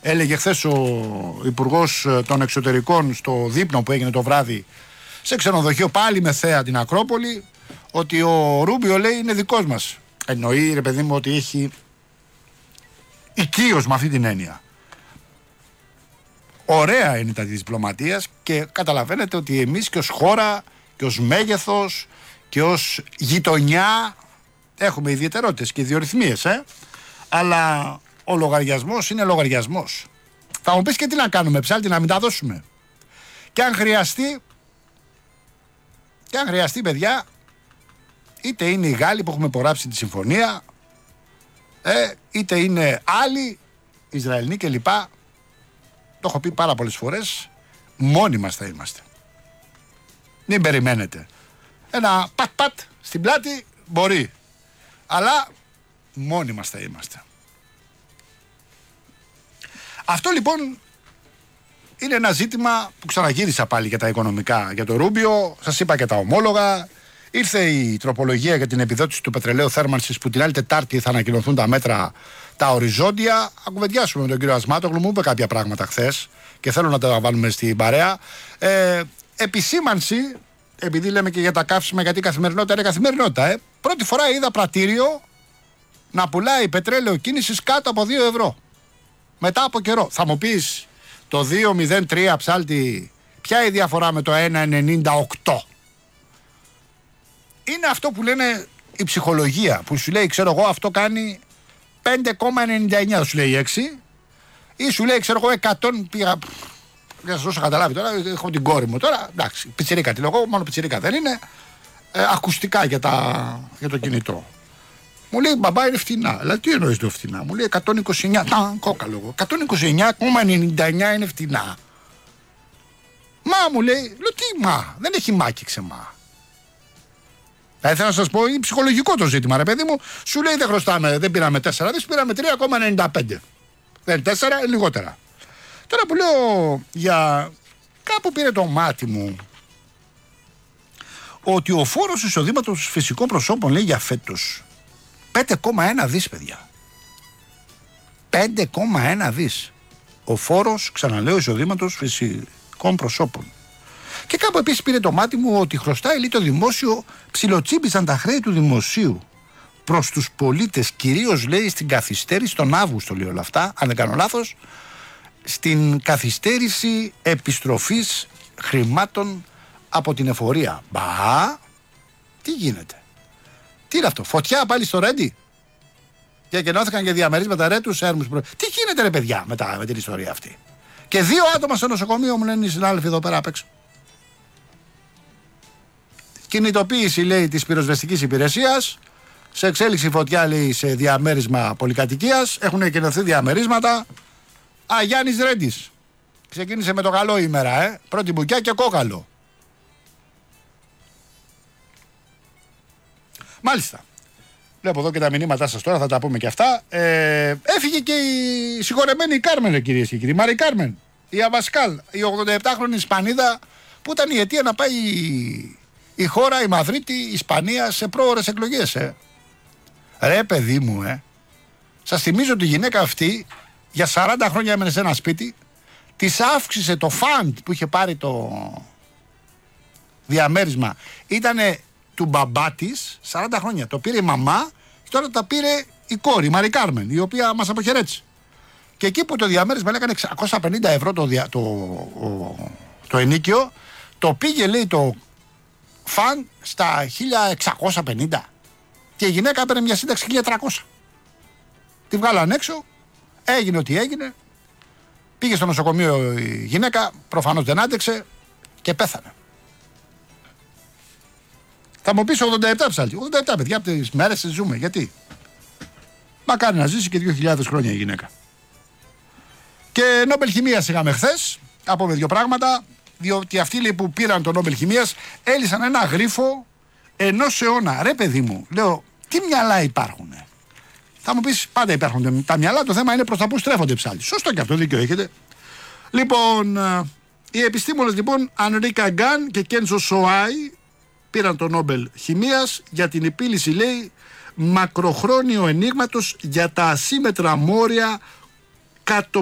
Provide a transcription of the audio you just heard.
Έλεγε χθες ο Υπουργός των Εξωτερικών στο δείπνο που έγινε το βράδυ σε ξενοδοχείο πάλι με θέα την Ακρόπολη, ότι ο Ρούμπιο, λέει, είναι δικός μας. Εννοεί, ρε παιδί μου, ότι έχει οικείος με αυτή την έννοια. Ωραία είναι τα της διπλωματίας και καταλαβαίνετε ότι εμείς και ως χώρα και ως μέγεθος και ως γειτονιά έχουμε ιδιαιτερότητες και ιδιορυθμίες, αλλά ο λογαριασμός είναι λογαριασμός. Θα μου πεις και τι να κάνουμε, ψάλτη, να μην τα δώσουμε. Και αν χρειαστεί, παιδιά, είτε είναι οι Γάλλοι που έχουμε υπογράψει τη συμφωνία, είτε είναι άλλοι, Ισραηλοί κλπ. Το έχω πει πάρα πολλές φορές, μόνοι μας θα είμαστε. Μην περιμένετε. Ένα πατ στην πλάτη μπορεί, αλλά μόνοι μας θα είμαστε. Αυτό λοιπόν είναι ένα ζήτημα που ξαναγύρισα πάλι για τα οικονομικά για το Ρούμπιο. Σας είπα και τα ομόλογα. Ήρθε η τροπολογία για την επιδότηση του πετρελαίου θέρμανσης που την άλλη Τετάρτη θα ανακοινωθούν τα μέτρα τα οριζόντια. Ακουβεντιάσουμε με τον κύριο Ασμάτογλου, μου είπε κάποια πράγματα χθες και θέλω να τα βάλουμε στην παρέα. Επισήμανση, επειδή λέμε και για τα καύσιμα, γιατί η καθημερινότητα είναι καθημερινότητα. Πρώτη φορά είδα πρατήριο να πουλάει πετρέλαιο κίνησης κάτω από 2 ευρώ. Μετά από καιρό. Θα μου πεις, το 2,03 ψάλτη, ποια η διαφορά με το 1,98? Είναι αυτό που λένε η ψυχολογία, που σου λέει, ξέρω εγώ, αυτό κάνει 5,99, σου λέει 6, ή σου λέει, ξέρω εγώ, 100, πήγα, για να σας δώσω καταλάβει τώρα, έχω την κόρη μου τώρα, εντάξει, πιτσιρίκα τη λόγω, μόνο πιτσιρίκα δεν είναι, ακουστικά για το κινητό. Μου λέει, μπαμπά, είναι φτηνά. Δηλαδή, τι εννοείς το φτηνά? Μου λέει 129, κόκαλο, 129,99 είναι φτηνά. Μα, μου λέει, λέω, τι μα, δεν έχει μάκι ξεμά. Θα ήθελα να σας πω, είναι ψυχολογικό το ζήτημα, ρε παιδί μου. Σου λέει, δεν χρωστάμε, δεν πήραμε 4 δις, πήραμε 3,95. Δεν είναι 4, είναι λιγότερα. Τώρα που λέω, για κάπου πήρε το μάτι μου ότι ο φόρος εισοδήματος φυσικών προσώπων, λέει, για φέτος 5,1 δις, παιδιά. 5,1 δις. Ο φόρος, ξαναλέω, εισοδήματος φυσικών προσώπων. Και κάπου επίσης πήρε το μάτι μου ότι χρωστάει, λέει, το δημόσιο, ψιλοτσίμπησαν τα χρέη του δημοσίου προς τους πολίτες, κυρίως, λέει, στην καθυστέρηση, τον Αύγουστο, λέει όλα αυτά, αν δεν κάνω λάθος, στην καθυστέρηση επιστροφής χρημάτων από την εφορία. Μπα, τι γίνεται? Τι είναι αυτό, φωτιά πάλι στο Ρέντι? Και εκενώθηκαν και διαμερίσματα τους έρμους. Τι γίνεται, ρε παιδιά, με την ιστορία αυτή? Και 2 άτομα στο νοσοκομείο, μου λένε οι συνάδελφοι εδώ πέρα απ' έξω. Κινητοποίηση, λέει, της πυροσβεστικής υπηρεσίας. Σε εξέλιξη φωτιά, λέει, σε διαμέρισμα πολυκατοικίας. Έχουν εκενωθεί διαμερίσματα. Γιάννης Ρέντης. Ξεκίνησε με το καλό ημέρα, πρώτη μπουκιά και κόκαλο. Μάλιστα. Βλέπω εδώ και τα μηνύματά σας τώρα, θα τα πούμε και αυτά. Έφυγε και η συγχωρεμένη η Κάρμεν, κυρίες και κύριοι. Μαρή Κάρμεν, η Αμπασκάλ, η 87χρονη Ισπανίδα, που ήταν η αιτία να πάει η χώρα, η Μαδρίτη, η Ισπανία, σε πρόωρες εκλογές. Ρε παιδί μου, σας θυμίζω ότι η γυναίκα αυτή για 40 χρόνια έμενε σε ένα σπίτι, της αύξησε το φαντ που είχε πάρει το διαμέρισμα. Ήτανε του μπαμπά της 40 χρόνια. Το πήρε η μαμά και τώρα τα πήρε η κόρη, η Μαρή Κάρμεν, η οποία μας αποχαιρέτησε. Και εκεί που το διαμέρισμα έκανε 650 ευρώ το ενίκιο, το πήγε, λέει, το φαν στα 1650. Και η γυναίκα έπαιρνε μια σύνταξη 1300. Τη βγάλαν έξω, έγινε ό,τι έγινε. Πήγε στο νοσοκομείο η γυναίκα, προφανώς δεν άντεξε και πέθανε. Θα μου πεις 87 ψάλτη. 87, παιδιά, από τις μέρες τις ζούμε. Γιατί? Μακάρι να ζήσει και 2.000 χρόνια η γυναίκα. Και Νόμπελ Χημείας είχαμε χθες. Από με 2 πράγματα. Διότι αυτοί, λέει, που πήραν το Νόμπελ Χημείας έλυσαν ένα γρίφο 1 αιώνα. Ρε παιδί μου, λέω, τι μυαλά υπάρχουνε? Θα μου πεις, πάντα υπάρχουν τα μυαλά, το θέμα είναι προς τα που στρέφονται ψάλτη. Σωστό και αυτό, δίκιο έχετε. Λοιπόν, οι επιστήμονες, λοιπόν, Ανρίκα Γκάν και Κένζο Σοάι, πήραν το Νόμπελ Χημείας για την επίλυση, λέει, μακροχρόνιου ενίγματος για τα ασύμετρα μόρια